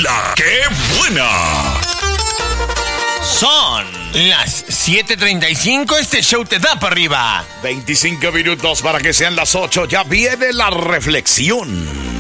La ¡Qué buena! Son las 7:35, este show te da para arriba. 25 minutos para que sean las 8, ya viene la reflexión.